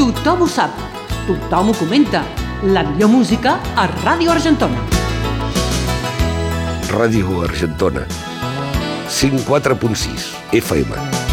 Tothom ho sap, tothom ho comenta. La millor música a Ràdio Argentona. Ràdio Argentona, 104.6 FM.